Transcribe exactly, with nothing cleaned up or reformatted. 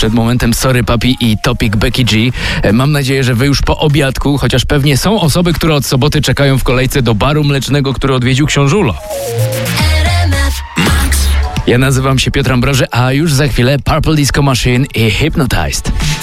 Przed momentem Sorry Papi i Topic Becky G. Mam nadzieję, że wy już po obiadku, chociaż pewnie są osoby, które od soboty czekają w kolejce do baru mlecznego, który odwiedził książulo. Ja nazywam się Piotr Ambroży, a już za chwilę Purple Disco Machine i Hypnotized.